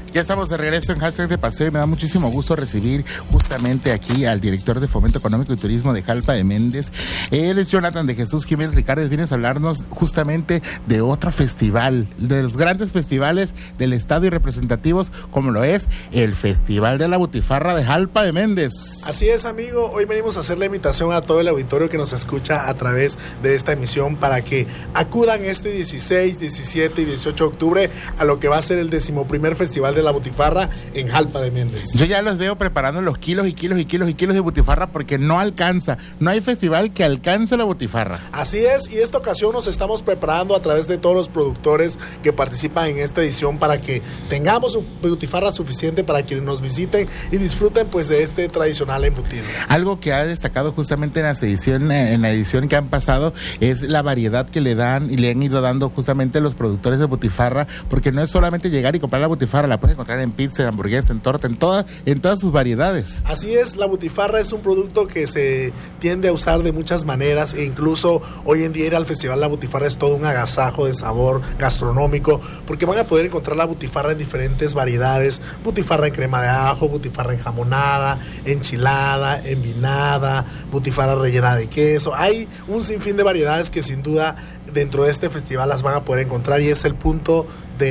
Ya estamos de regreso en Hashtag de Paseo y me da muchísimo gusto recibir justamente aquí al director de Fomento Económico y Turismo de Jalpa de Méndez. Él es Jonathan de Jesús Jiménez Ricardes. Vienes a hablarnos justamente de otro festival, de los grandes festivales del estado y representativos, como lo es el Festival de la Butifarra de Jalpa de Méndez. Así es, amigo. Hoy venimos a hacer la invitación a todo el auditorio que nos escucha a través de esta emisión para que acudan este 16, 17 y 18 de octubre a lo que va a ser el 11º Festival de la Butifarra en Jalpa de Méndez. Yo ya los veo preparando los kilos y kilos y kilos y kilos de butifarra porque no alcanza, no hay festival que alcance la butifarra. Así es, y esta ocasión nos estamos preparando a través de todos los productores que participan en esta edición para que tengamos butifarra suficiente para quienes nos visiten y disfruten pues de este tradicional embutido. Algo que ha destacado justamente en la edición que han pasado es la variedad que le dan y le han ido dando justamente los productores de butifarra, porque no es solamente llegar y comprar la butifarra, la puedes encontrar en pizza, en hamburguesa, en torta, en todas sus variedades. Así es, la butifarra es un producto que se tiende a usar de muchas maneras e incluso hoy en día ir al Festival La Butifarra es todo un agasajo de sabor gastronómico, porque van a poder encontrar la butifarra en diferentes variedades: butifarra en crema de ajo, butifarra enjamonada, enchilada, envinada, butifarra rellena de queso. Hay un sinfín de variedades que sin duda dentro de este festival las van a poder encontrar, y es el punto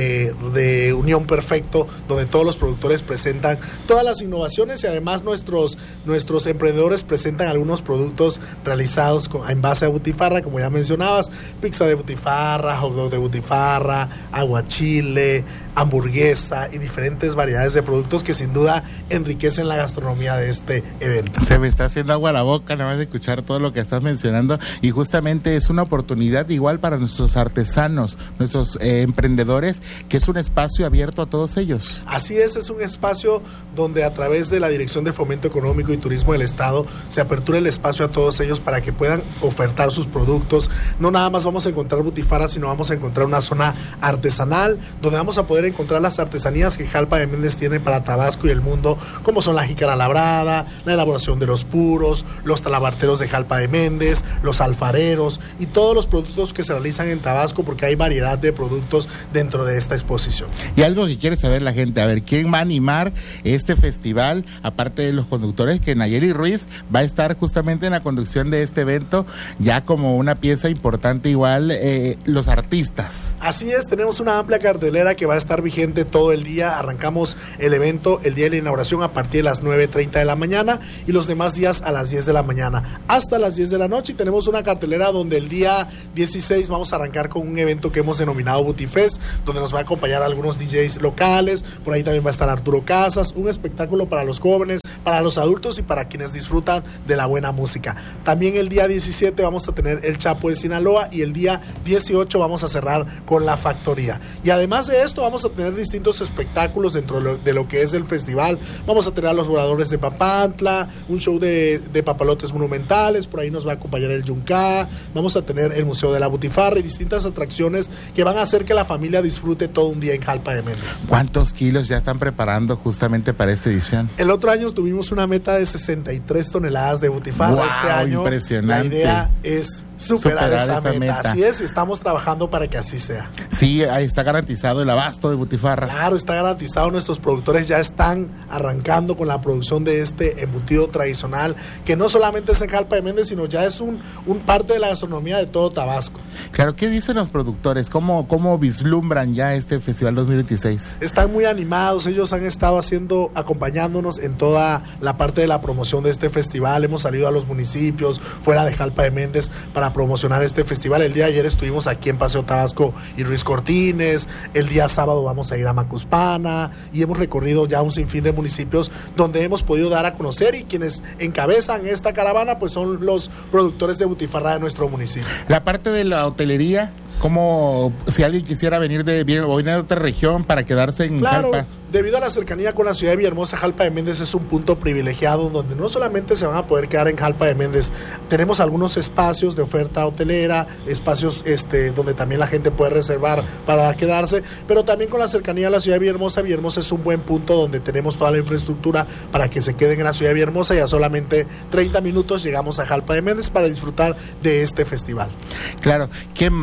de unión perfecto donde todos los productores presentan todas las innovaciones y además nuestros emprendedores presentan algunos productos realizados en base a butifarra, como ya mencionabas: pizza de butifarra, hot dog de butifarra, aguachile, hamburguesa y diferentes variedades de productos que sin duda enriquecen la gastronomía de este evento. Se me está haciendo agua a la boca nada más de escuchar todo lo que estás mencionando, y justamente es una oportunidad igual para nuestros artesanos, nuestros emprendedores, que es un espacio abierto a todos ellos. Así es un espacio donde a través de la Dirección de Fomento Económico y Turismo del Estado se apertura el espacio a todos ellos para que puedan ofertar sus productos. No nada más vamos a encontrar butifarra, sino vamos a encontrar una zona artesanal donde vamos a poder encontrar las artesanías que Jalpa de Méndez tiene para Tabasco y el mundo, como son la jícara labrada, la elaboración de los puros, los talabarteros de Jalpa de Méndez, los alfareros y todos los productos que se realizan en Tabasco, porque hay variedad de productos dentro de esta exposición. Y algo que quiere saber la gente, a ver, ¿quién va a animar este festival? Aparte de los conductores, que Nayeli Ruiz va a estar justamente en la conducción de este evento, ya como una pieza importante igual, los artistas. Así es, tenemos una amplia cartelera que va a estar vigente todo el día. Arrancamos el evento el día de la inauguración a partir de las 9:30 de la mañana y los demás días a las 10 de la mañana hasta las 10 de la noche, y tenemos una cartelera donde el día 16 vamos a arrancar con un evento que hemos denominado Butifest, donde nos va a acompañar algunos DJs locales. Por ahí también va a estar Arturo Casas, un espectáculo para los jóvenes, para los adultos y para quienes disfrutan de la buena música. También el día 17 vamos a tener el Chapo de Sinaloa, y el día 18 vamos a cerrar con la Factoría. Y además de esto vamos a tener distintos espectáculos dentro de lo que es el festival. Vamos a tener a los voladores de Papantla, un show de papalotes monumentales, por ahí nos va a acompañar el Yunca, vamos a tener el Museo de la Butifarra y distintas atracciones que van a hacer que la familia disfrute todo un día en Jalpa de Méndez. ¿Cuántos kilos ya están preparando justamente para esta edición? El otro año tuvimos una meta de 63 toneladas de butifarra. Wow, este año impresionante. La idea es superar esa meta. Así es, estamos trabajando para que así sea. Sí, ahí está garantizado el abasto de butifarra. Claro, está garantizado. Nuestros productores ya están arrancando con la producción de este embutido tradicional, que no solamente es en Jalpa de Méndez, sino ya es un parte de la gastronomía de todo Tabasco. Claro, ¿qué dicen los productores? ¿Cómo vislumbran ya este Festival 2026? Están muy animados, ellos han estado acompañándonos en toda la parte de la promoción de este festival. Hemos salido a los municipios fuera de Jalpa de Méndez para promocionar este festival. El día de ayer estuvimos aquí en Paseo Tabasco y Ruiz Cortines, el día sábado vamos a ir a Macuspana, y hemos recorrido ya un sinfín de municipios donde hemos podido dar a conocer, y quienes encabezan esta caravana pues son los productores de butifarra de nuestro municipio. La parte de la hotelería, como si alguien quisiera venir de otra región para quedarse en Jalpa. Debido a la cercanía con la ciudad de Villahermosa, Jalpa de Méndez es un punto privilegiado donde no solamente se van a poder quedar en Jalpa de Méndez, tenemos algunos espacios de oferta hotelera, espacios donde también la gente puede reservar para quedarse, pero también con la cercanía a la ciudad de Villahermosa. Villahermosa es un buen punto donde tenemos toda la infraestructura para que se queden en la ciudad de Villahermosa, y a solamente 30 minutos llegamos a Jalpa de Méndez para disfrutar de este festival. Claro, ¿qué más trae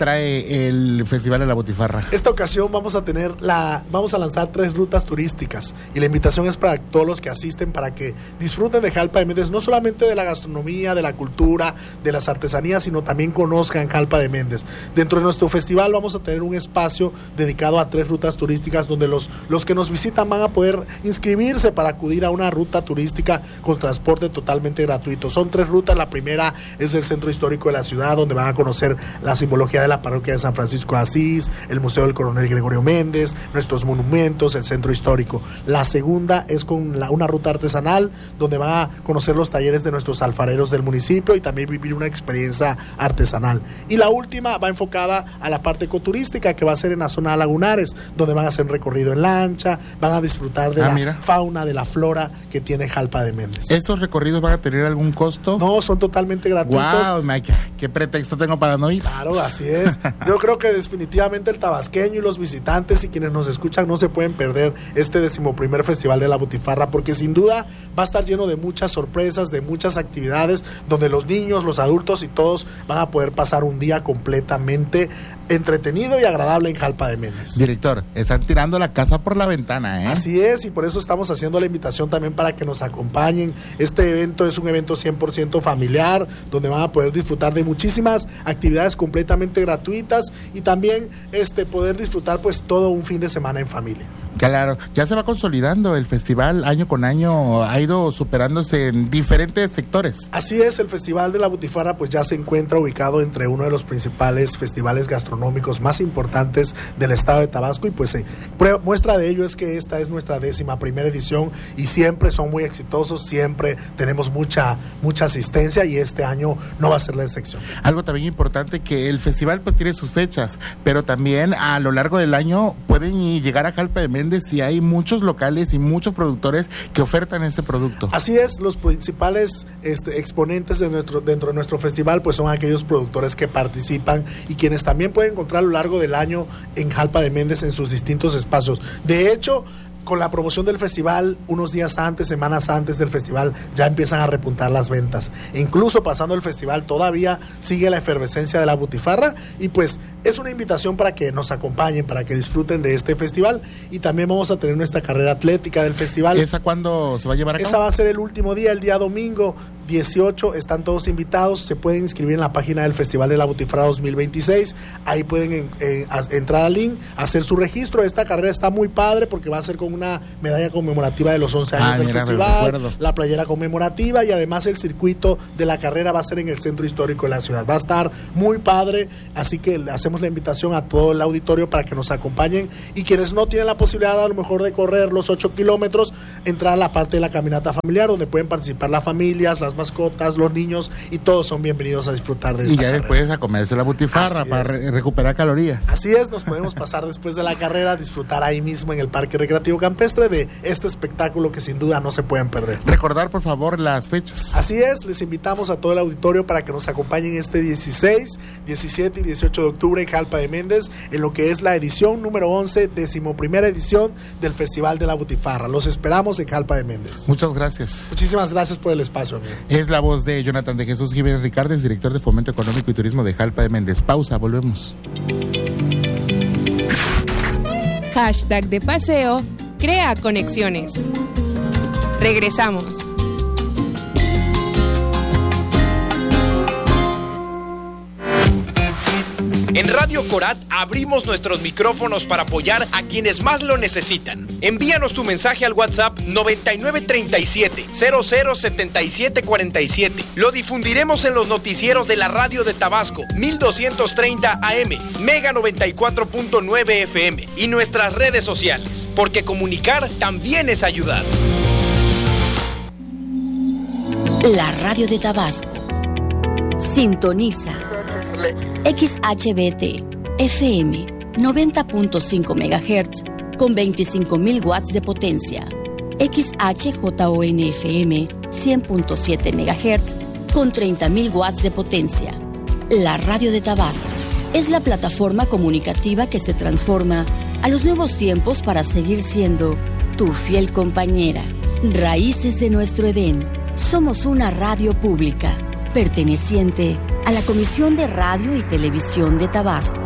trae el Festival de la Butifarra? Esta ocasión vamos a lanzar 3 rutas turísticas y la invitación es para todos los que asisten para que disfruten de Jalpa de Méndez, no solamente de la gastronomía, de la cultura, de las artesanías, sino también conozcan Jalpa de Méndez. Dentro de nuestro festival vamos a tener un espacio dedicado a 3 rutas turísticas donde los que nos visitan van a poder inscribirse para acudir a una ruta turística con transporte totalmente gratuito. Son 3 rutas. La primera es el centro histórico de la ciudad, donde van a conocer la simbología de la parroquia de San Francisco de Asís, el Museo del Coronel Gregorio Méndez, nuestros monumentos, el centro histórico. La segunda es con una ruta artesanal, donde van a conocer los talleres de nuestros alfareros del municipio y también vivir una experiencia artesanal. Y la última va enfocada a la parte ecoturística, que va a ser en la zona de Lagunares, donde van a hacer un recorrido en lancha, van a disfrutar de la fauna, de la flora que tiene Jalpa de Méndez. ¿Estos recorridos van a tener algún costo? No, son totalmente gratuitos. ¡Wow, Mike! ¿Qué pretexto tengo para no ir? Claro, así es. Yo creo que definitivamente el tabasqueño y los visitantes y quienes nos escuchan no se pueden perder este 11º Festival de la Butifarra, porque sin duda va a estar lleno de muchas sorpresas, de muchas actividades, donde los niños, los adultos y todos van a poder pasar un día completamente entretenido y agradable en Jalpa de Méndez. Director, están tirando la casa por la ventana, ¿eh? Así es, y por eso estamos haciendo la invitación también para que nos acompañen. Este evento es un evento 100% familiar, donde van a poder disfrutar de muchísimas actividades completamente gratuitas y también poder disfrutar pues todo un fin de semana en familia. Claro, ya se va consolidando el festival, año con año ha ido superándose en diferentes sectores. Así es, el Festival de la Butifarra pues ya se encuentra ubicado entre uno de los principales festivales gastronómicos más importantes del estado de Tabasco y pues muestra de ello es que esta es nuestra 11ª edición y siempre son muy exitosos, siempre tenemos mucha asistencia y este año no va a ser la excepción. Algo también importante, que el festival pues tiene sus fechas, pero también a lo largo del año pueden llegar a Jalpa de Méndez si hay muchos locales y muchos productores que ofertan este producto. Así es, los principales exponentes dentro de nuestro festival pues son aquellos productores que participan y quienes también pueden encontrar a lo largo del año en Jalpa de Méndez en sus distintos espacios. De hecho, con la promoción del festival, unos días antes, semanas antes del festival, ya empiezan a repuntar las ventas. E incluso pasando el festival, todavía sigue la efervescencia de la Butifarra y pues es una invitación para que nos acompañen, para que disfruten de este festival y también vamos a tener nuestra carrera atlética del festival. ¿Esa cuándo se va a llevar a cabo? Esa va a ser el último día, el día domingo 18, están todos invitados, se pueden inscribir en la página del Festival de la Butifarra 2026, ahí pueden entrar al link, hacer su registro. Esta carrera está muy padre porque va a ser con una medalla conmemorativa de los 11 años del festival, la playera conmemorativa y además el circuito de la carrera va a ser en el centro histórico de la ciudad. Va a estar muy padre, así que le hacemos la invitación a todo el auditorio para que nos acompañen y quienes no tienen la posibilidad a lo mejor de correr los 8 kilómetros, entrar a la parte de la caminata familiar donde pueden participar las familias, las mascotas, los niños y todos son bienvenidos a disfrutar de esta carrera. Y ya después a comerse la Butifarra para recuperar calorías. Así es, nos podemos pasar después de la carrera a disfrutar ahí mismo en el Parque Recreativo Campestre de este espectáculo que sin duda no se pueden perder. Recordar por favor las fechas. Así es, les invitamos a todo el auditorio para que nos acompañen este 16, 17 y 18 de octubre en Jalpa de Méndez en lo que es la edición número 11, 11ª edición del Festival de la Butifarra. Los esperamos en Jalpa de Méndez. Muchas gracias. Muchísimas gracias por el espacio, amigo. Es la voz de Jonathan de Jesús Jiménez Ricardes, director de Fomento Económico y Turismo de Jalpa de Méndez. Pausa, volvemos. Hashtag de paseo, crea conexiones. Regresamos. En Radio Corat abrimos nuestros micrófonos para apoyar a quienes más lo necesitan. Envíanos tu mensaje al WhatsApp 9937-007747. Lo difundiremos en los noticieros de la radio de Tabasco, 1230 AM, Mega 94.9 FM y nuestras redes sociales, porque comunicar también es ayudar. La radio de Tabasco. Sintoniza XHBT FM 90.5 MHz con 25.000 watts de potencia. XHJON FM 100.7 MHz con 30.000 watts de potencia. La radio de Tabasco es la plataforma comunicativa que se transforma a los nuevos tiempos para seguir siendo tu fiel compañera. Raíces de nuestro Edén. Somos una radio pública perteneciente a la Comisión de Radio y Televisión de Tabasco.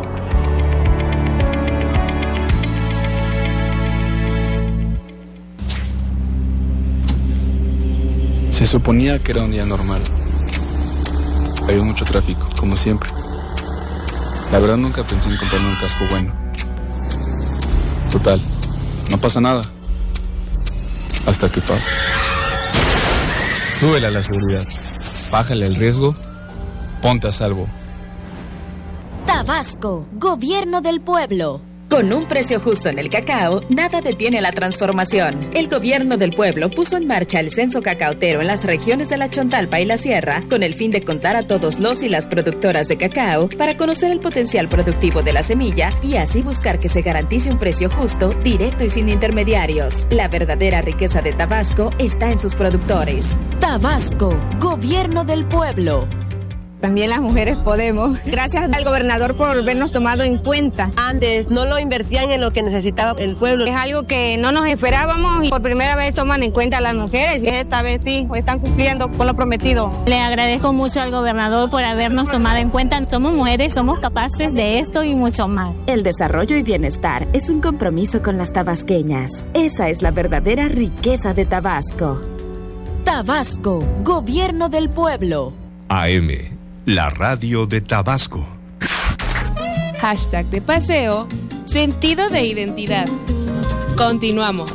Se suponía que era un día normal. Había mucho tráfico, como siempre. La verdad nunca pensé en comprarme un casco bueno. Total, no pasa nada. Hasta que pasa. Súbele a la seguridad. Bájale el riesgo. Ponte a salvo. Tabasco, Gobierno del Pueblo. Con un precio justo en el cacao, nada detiene la transformación. El Gobierno del Pueblo puso en marcha el censo cacaotero en las regiones de la Chontalpa y la Sierra, con el fin de contar a todos los y las productoras de cacao para conocer el potencial productivo de la semilla y así buscar que se garantice un precio justo, directo y sin intermediarios. La verdadera riqueza de Tabasco está en sus productores. Tabasco, Gobierno del Pueblo. También las mujeres podemos. Gracias al gobernador por vernos tomado en cuenta. Antes no lo invertían en lo que necesitaba el pueblo. Es algo que no nos esperábamos y por primera vez toman en cuenta a las mujeres. Y esta vez sí, están cumpliendo con lo prometido. Le agradezco mucho al gobernador por habernos tomado en cuenta. Somos mujeres, somos capaces de esto y mucho más. El desarrollo y bienestar es un compromiso con las tabasqueñas. Esa es la verdadera riqueza de Tabasco. Tabasco, Gobierno del Pueblo. AM, la radio de Tabasco. Hashtag de paseo, sentido de identidad. Continuamos.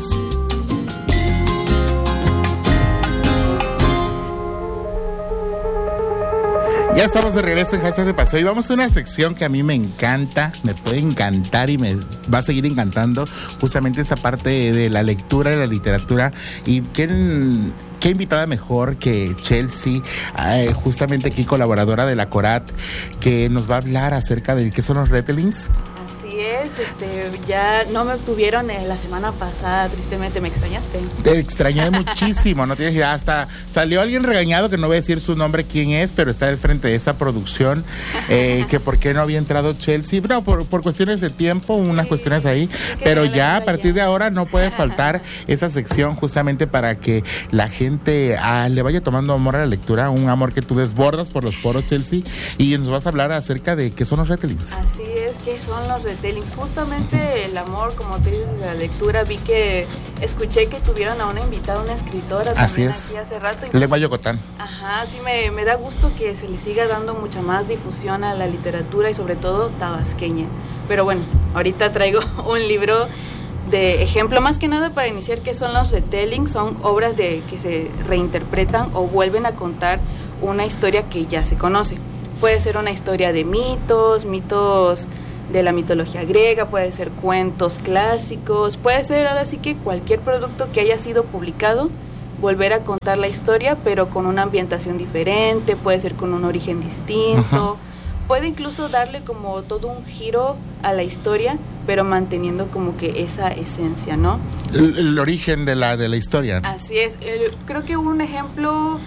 Ya estamos de regreso en Hashtag de Paseo y vamos a una sección que a mí me encanta, me puede encantar y me va a seguir encantando, justamente esta parte de la lectura, de la literatura. Y qué invitada mejor que Chelsea, justamente aquí colaboradora de la Corat, que nos va a hablar acerca de qué son los retellings. Así es, ya no me tuvieron la semana pasada, tristemente. ¿Me extrañaste? Te extrañé muchísimo, no tienes idea, hasta salió alguien regañado, que no voy a decir su nombre quién es, pero está al frente de esta producción, que por qué no había entrado Chelsea, no, por cuestiones de tiempo, unas cuestiones ahí, pero ya a partir de ahora no puede faltar esa sección justamente para que la gente le vaya tomando amor a la lectura, un amor que tú desbordas por los poros, Chelsea, y nos vas a hablar acerca de qué son los retellings. Así es, ¿qué son los retellings? Justamente el amor, como te dices, de la lectura. Vi que escuché que tuvieron a una invitada, una escritora también aquí hace rato. Y Lengua Yocotán. Ajá, sí, me da gusto que se le siga dando mucha más difusión a la literatura y sobre todo tabasqueña. Pero bueno, ahorita traigo un libro de ejemplo, más que nada para iniciar, que son los retellings. Son obras que se reinterpretan o vuelven a contar una historia que ya se conoce. Puede ser una historia de mitos de la mitología griega, puede ser cuentos clásicos, puede ser ahora sí que cualquier producto que haya sido publicado, volver a contar la historia, pero con una ambientación diferente, puede ser con un origen distinto, puede incluso darle como todo un giro a la historia, pero manteniendo como que esa esencia, ¿no? El origen de la historia. Así es. Creo que un ejemplo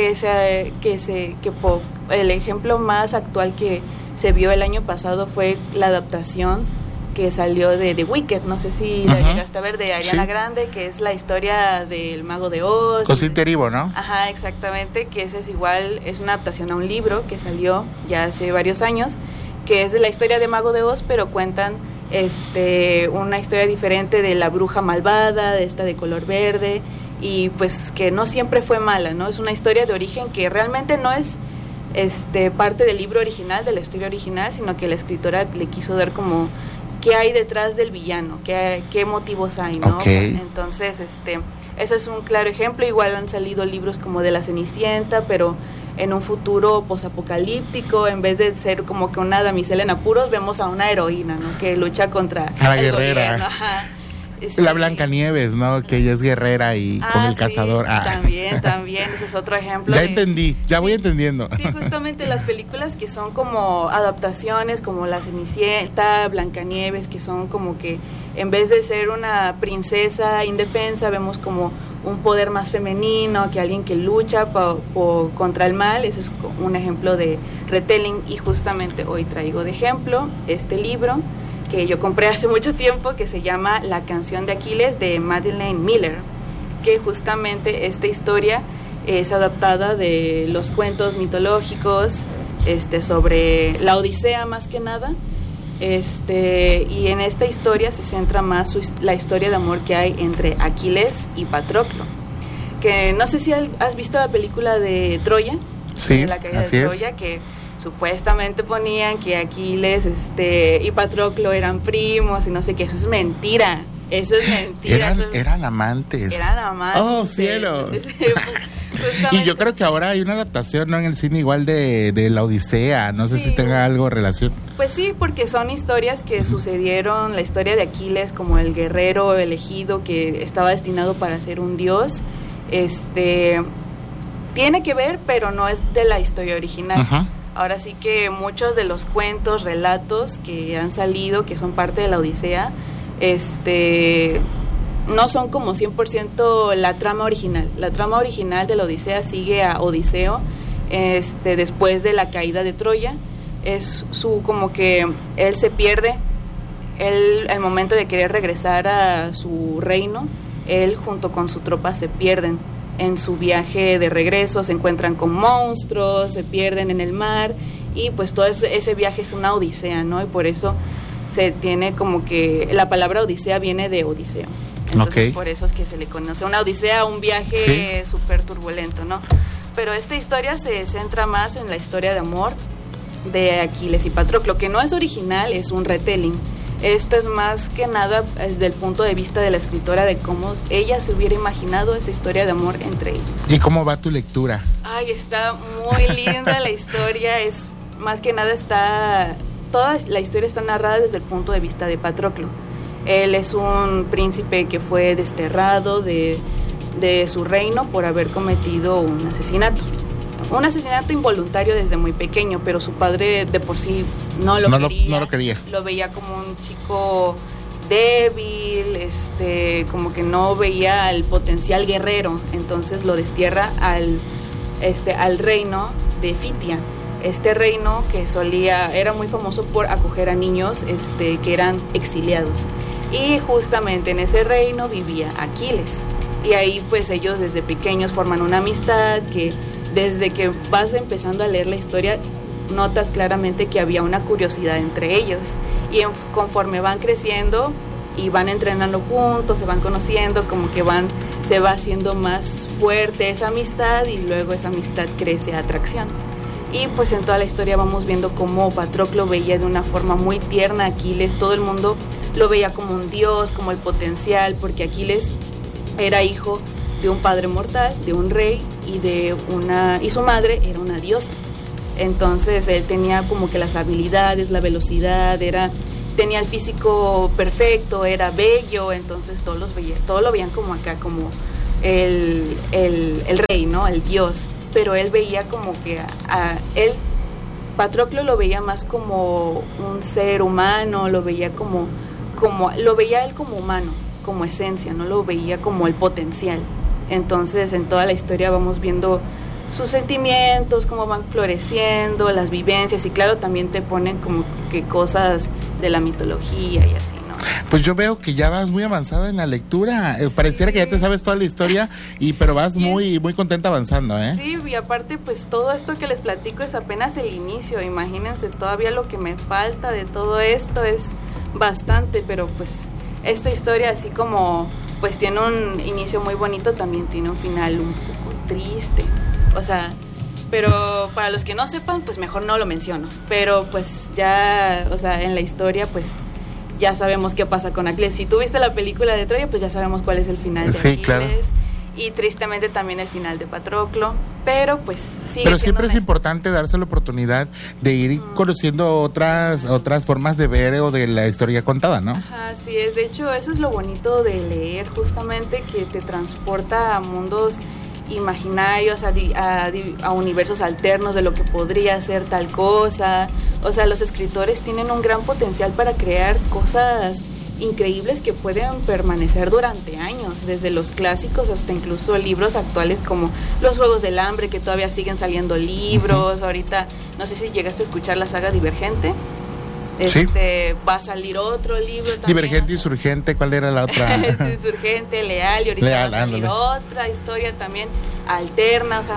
el ejemplo más actual que se vio el año pasado fue la adaptación que salió de The Wicked, no sé si la llegaste a ver, de Ariana Grande, que es la historia del Mago de Oz. Cosín Teribo, ¿no? Ajá, exactamente, que ese es igual, es una adaptación a un libro que salió ya hace varios años, que es de la historia de Mago de Oz, pero cuentan una historia diferente de la bruja malvada, de esta de color verde, y pues que no siempre fue mala, ¿no? Es una historia de origen que realmente no es parte del libro original, de la historia original, sino que la escritora le quiso dar como qué hay detrás del villano, qué motivos hay, ¿no? Entonces, eso es un claro ejemplo. Igual han salido libros como de la Cenicienta, pero en un futuro posapocalíptico, en vez de ser como que una damisela en apuros, vemos a una heroína, ¿no? Que lucha contra la guerrera. Sí. La Blancanieves, ¿no? Que ella es guerrera y con el cazador. También, ese es otro ejemplo. Voy entendiendo. Sí, justamente las películas que son como adaptaciones, como La Cenicienta, Blancanieves, que son como que en vez de ser una princesa indefensa, vemos como un poder más femenino, que alguien que lucha contra el mal. Ese es un ejemplo de retelling, y justamente hoy traigo de ejemplo este libro que yo compré hace mucho tiempo, que se llama La canción de Aquiles, de Madeleine Miller, que justamente esta historia es adaptada de los cuentos mitológicos sobre la Odisea más que nada. Y en esta historia se centra más la historia de amor que hay entre Aquiles y Patroclo. Que no sé si has visto la película de Troya. Sí, la caída así de Troya, es. que supuestamente ponían que Aquiles y Patroclo eran primos y no sé qué. Eso es mentira. Eran amantes. Eran amantes. ¡Oh, cielo! Y yo creo que ahora hay una adaptación, ¿no?, en el cine igual de la Odisea. No sé si tenga algo relación. Pues sí, porque son historias que sucedieron. La historia de Aquiles como el guerrero elegido que estaba destinado para ser un dios. Tiene que ver, pero no es de la historia original. Ajá. Ahora sí que muchos de los cuentos, relatos que han salido, que son parte de la Odisea, no son como 100% la trama original. La trama original de la Odisea sigue a Odiseo, después de la caída de Troya. Es como que él se pierde, al momento de querer regresar a su reino, él junto con su tropa se pierden. En su viaje de regreso se encuentran con monstruos, se pierden en el mar, y pues todo ese viaje es una odisea, ¿no? Y por eso se tiene como que la palabra odisea viene de Odiseo. Entonces por eso es que se le conoce una odisea, un viaje súper turbulento, ¿no? Pero esta historia se centra más en la historia de amor de Aquiles y Patroclo, que no es original, es un retelling. Esto es más que nada desde el punto de vista de la escritora, de cómo ella se hubiera imaginado esa historia de amor entre ellos. ¿Y cómo va tu lectura? Ay, está muy linda la historia. Es más que nada toda la historia está narrada desde el punto de vista de Patroclo. Él es un príncipe que fue desterrado de su reino por haber cometido un asesinato involuntario desde muy pequeño, pero su padre de por sí no lo quería. Lo veía como un chico débil, como que no veía el potencial guerrero. Entonces lo destierra al reino de Fitia. Este reino que era muy famoso por acoger a niños que eran exiliados. Y justamente en ese reino vivía Aquiles. Y ahí pues ellos desde pequeños forman una amistad que desde que vas empezando a leer la historia notas claramente que había una curiosidad entre ellos. Y conforme van creciendo y van entrenando juntos, se van conociendo, como que se va haciendo más fuerte esa amistad, y luego esa amistad crece a atracción. Y pues en toda la historia vamos viendo cómo Patroclo veía de una forma muy tierna a Aquiles. Todo el mundo lo veía como un dios, como el potencial, porque Aquiles era hijo de un padre mortal, de un rey, y su madre era una diosa. Entonces él tenía como que las habilidades, la velocidad, tenía el físico perfecto, era bello. Entonces todos lo veían como acá, como el rey, ¿no? El dios. Pero él veía como que Patroclo lo veía más como un ser humano, lo veía él como humano, como esencia, no lo veía como el potencial. Entonces en toda la historia vamos viendo sus sentimientos, cómo van floreciendo, las vivencias, y claro, también te ponen como que cosas de la mitología y así, ¿no? Pues yo veo que ya vas muy avanzada en la lectura. Pareciera que ya te sabes toda la historia, pero vas muy contenta avanzando, ¿eh? Sí, y aparte pues todo esto que les platico es apenas el inicio. Imagínense todavía lo que me falta de todo esto, es bastante, pero pues esta historia, así como pues tiene un inicio muy bonito, también tiene un final un poco triste. O sea, pero para los que no sepan, pues mejor no lo menciono. Pero pues ya, o sea, en la historia pues ya sabemos qué pasa con Aquiles. Si tú viste la película de Troya, pues ya sabemos cuál es el final de Aquiles. Claro. Y tristemente también el final de Patroclo. Pero pues sigue. Pero siempre es importante darse la oportunidad de ir conociendo otras formas de ver o de la historia contada, ¿no? Ajá, sí es. De hecho, eso es lo bonito de leer, justamente, que te transporta a mundos imaginarios, a universos alternos de lo que podría ser tal cosa. O sea, los escritores tienen un gran potencial para crear cosas increíbles que pueden permanecer durante años, desde los clásicos hasta incluso libros actuales como Los Juegos del Hambre, que todavía siguen saliendo libros. Ahorita, no sé si llegaste a escuchar la saga Divergente. Sí. Va a salir otro libro también. Divergente, Insurgente, ¿cuál era la otra? Insurgente, Leal, y ahorita va a salir otra historia también alterna. O sea,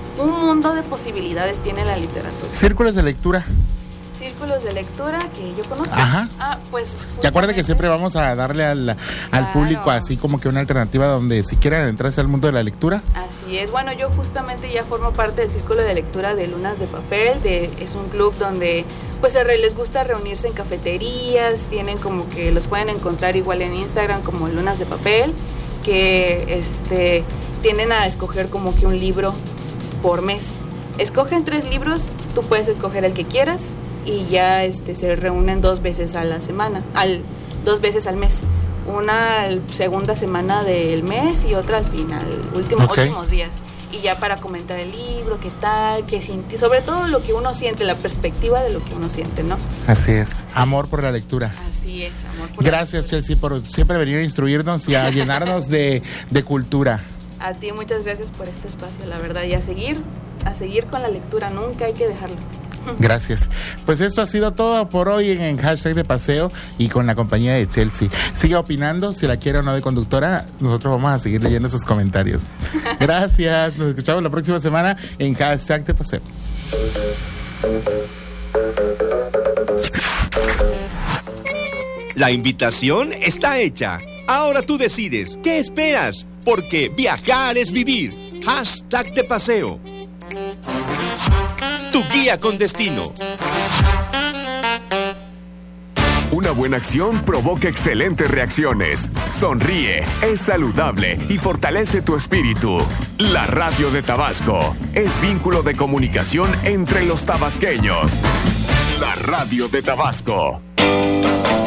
un mundo de posibilidades tiene la literatura. Círculos de lectura. Círculos de lectura que yo conozco. Ajá. Pues te acuerdas que siempre vamos a darle al público así como que una alternativa donde si quieren entrarse al mundo de la lectura. Así es. Bueno, yo justamente ya formo parte del Círculo de Lectura de Lunas de Papel. Es un club donde pues les gusta reunirse en cafeterías. Tienen como que los pueden encontrar igual en Instagram como Lunas de Papel, que tienden a escoger como que un libro por mes. Escogen 3 libros, tú puedes escoger el que quieras. Y ya se reúnen 2 veces a la semana, 2 veces al mes. Una segunda semana del mes y otra al final, últimos días. Y ya para comentar el libro, qué tal, sobre todo lo que uno siente, la perspectiva de lo que uno siente, ¿no? Así es, sí. Amor por la lectura. Así es, amor por Gracias, la lectura. Chelsea, por siempre venir a instruirnos y a llenarnos de cultura. A ti muchas gracias por este espacio, la verdad, y a seguir con la lectura, nunca hay que dejarlo. Gracias. Pues esto ha sido todo por hoy en Hashtag de Paseo y con la compañía de Chelsea. Siga opinando, si la quiere o no de conductora, nosotros vamos a seguir leyendo sus comentarios. Gracias, nos escuchamos la próxima semana en Hashtag de Paseo. La invitación está hecha. Ahora tú decides, ¿qué esperas? Porque viajar es vivir. Hashtag de Paseo. Tu guía con destino. Una buena acción provoca excelentes reacciones. Sonríe, es saludable y fortalece tu espíritu. La radio de Tabasco es vínculo de comunicación entre los tabasqueños. La radio de Tabasco.